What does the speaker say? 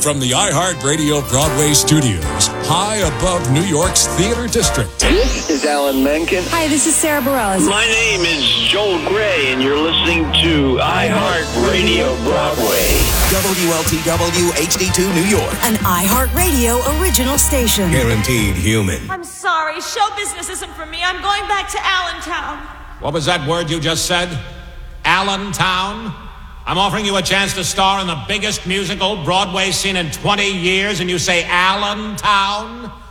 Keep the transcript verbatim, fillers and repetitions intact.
from the iHeartRadio Broadway studios, high above New York's theater district. This is Alan Menken. Hi, this is Sarah Bareilles. My name is Joel Gray, and you're listening to iHeartRadio Broadway. W L T W H D two New York. An iHeartRadio original station. Guaranteed human. I'm sorry, show business isn't for me. I'm going back to Allentown. What was that word you just said? Allentown? I'm offering you a chance to star in the biggest musical Broadway seen in twenty years, and you say Allentown?